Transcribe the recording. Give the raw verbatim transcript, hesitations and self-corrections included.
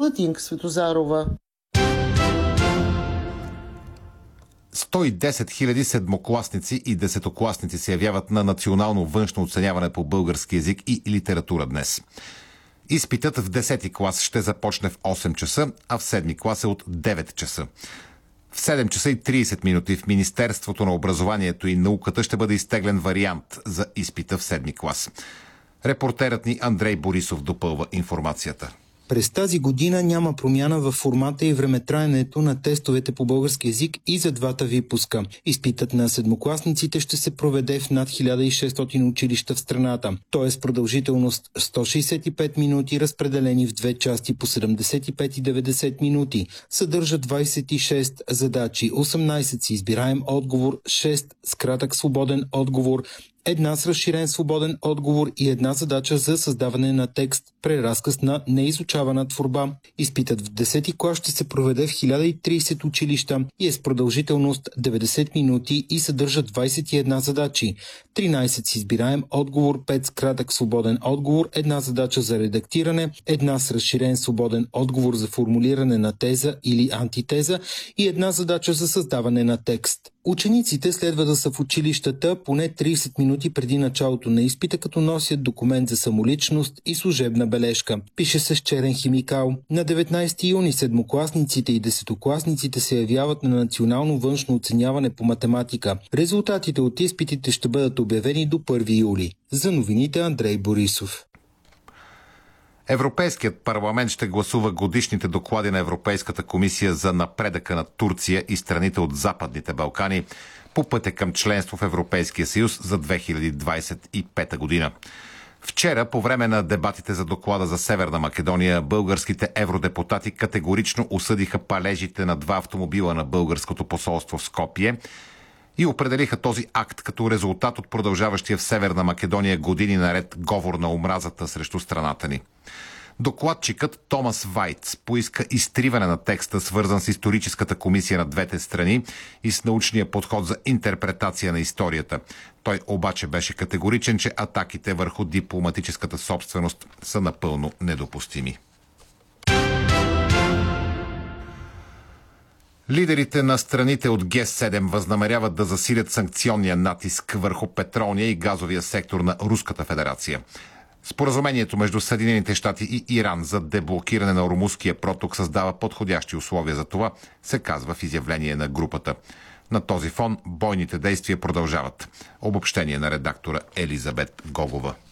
Латинка Светозарова. сто и десет хиляди седмокласници и десетокласници се явяват на национално външно оценяване по български език и литература днес. Изпитът в десети клас ще започне в осем часа, а в седми клас е от девет часа. В седем часа и трийсет минути в Министерството на образованието и науката ще бъде изтеглен вариант за изпита в седми клас. Репортерът ни Андрей Борисов допълва информацията. През тази година няма промяна в формата и времетраенето на тестовете по български език и за двата випуска. Изпитът на седмокласниците ще се проведе в над хиляда и шестстотин училища в страната. Той е с продължителност сто шейсет и пет минути, разпределени в две части по седемдесет и пет и деветдесет минути. Съдържа двайсет и шест задачи, осемнайсет с избираем отговор, шест с кратък свободен отговор, една с разширен свободен отговор и една задача за създаване на текст, преразказ на неизучавана творба. Изпитът в десети клас ще се проведе в хиляда и трийсет училища и е с продължителност деветдесет минути и съдържа двайсет и една задачи. тринайсет с избираем отговор, пет с кратък свободен отговор, една задача за редактиране, една с разширен свободен отговор за формулиране на теза или антитеза и една задача за създаване на текст. Учениците следва да са в училищата поне трийсет минути преди началото на изпита, като носят документ за самоличност и служебна бележка. Пише се с черен химикал. На деветнайсети юни седмокласниците и десетокласниците се явяват на национално външно оценяване по математика. Резултатите от изпитите ще бъдат обявени до първи юли. За новините Андрей Борисов. Европейският парламент ще гласува годишните доклади на Европейската комисия за напредъка на Турция и страните от Западните Балкани по пътя към членство в Европейския съюз за две хиляди двайсет и пета година. Вчера, по време на дебатите за доклада за Северна Македония, българските евродепутати категорично осъдиха палежите на два автомобила на българското посолство в Скопие и определиха този акт като резултат от продължаващия в Северна Македония години наред говор на омразата срещу страната ни. Докладчикът Томас Вайц поиска изтриване на текста, свързан с историческата комисия на двете страни и с научния подход за интерпретация на историята. Той обаче беше категоричен, че атаките върху дипломатическата собственост са напълно недопустими. Лидерите на страните от Ге седем възнамеряват да засилят санкционния натиск върху петролния и газовия сектор на Руската федерация. Споразумението между Съединените щати и Иран за деблокиране на Ормузския проток създава подходящи условия за това, се казва в изявление на групата. На този фон бойните действия продължават. Обобщение на редактора Елизабет Гогова.